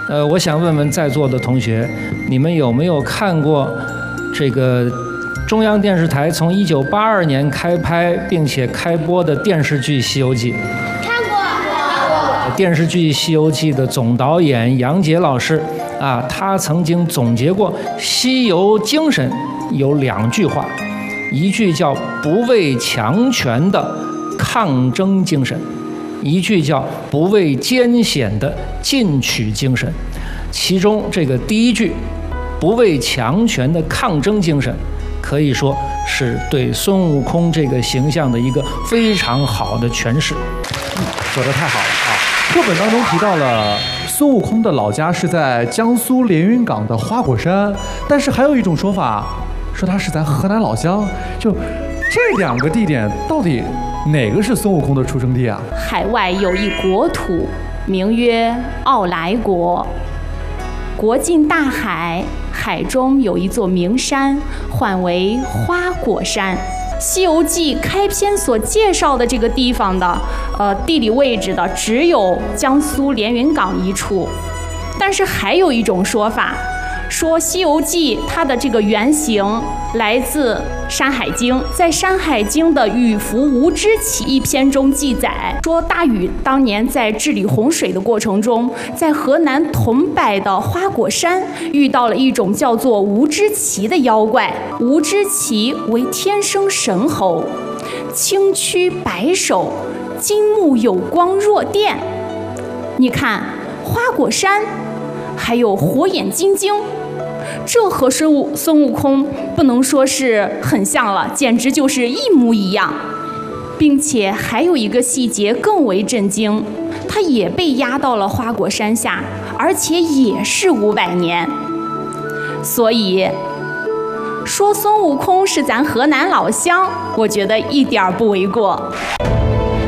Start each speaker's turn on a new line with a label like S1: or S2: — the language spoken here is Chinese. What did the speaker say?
S1: 我想问问在座的同学，你们有没有看过这个中央电视台从1982年开拍并且开播的电视剧《西游记》？
S2: 看过。
S1: 电视剧《西游记》的总导演杨洁老师啊，他曾经总结过西游精神有2句话，一句叫不畏强权的抗争精神，一句叫不畏艰险的进取精神。其中这个第一句不畏强权的抗争精神，可以说是对孙悟空这个形象的一个非常好的诠释。
S3: 说得太好了啊！课本当中提到了孙悟空的老家是在江苏连云港的花果山，但是还有一种说法说他是在河南老乡。就这2个地点到底哪个是孙悟空的出生地啊？
S4: 海外有一国土，名曰傲来国。国近大海，海中有一座名山，唤为花果山。《西游记》开篇所介绍的这个地方的，地理位置的只有江苏连云港一处。但是还有一种说法，说《西游记》它的这个原型来自《山海经》。在《山海经》的《禹福无知起》一篇中记载，说大禹当年在治理洪水的过程中，在河南桐柏的花果山遇到了一种叫做无知奇的妖怪。无知奇为天生神猴，青躯白首，金目有光若电。你看花果山还有火眼金睛，这和孙悟空不能说是很像了，简直就是一模一样。并且还有一个细节更为震惊，他也被压到了花果山下，而且也是500年。所以说孙悟空是咱河南老乡，我觉得一点不为过。